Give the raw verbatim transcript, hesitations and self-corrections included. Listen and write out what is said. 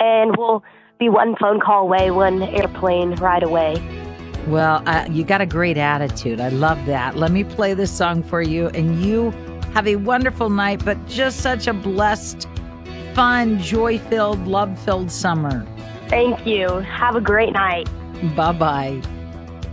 and we'll be one phone call away, one airplane ride away. Well, uh, you got a great attitude. I love that. Let me play this song for you, and you have a wonderful night, but just such a blessed, fun, joy-filled, love-filled summer. Thank you. Have a great night. Bye-bye.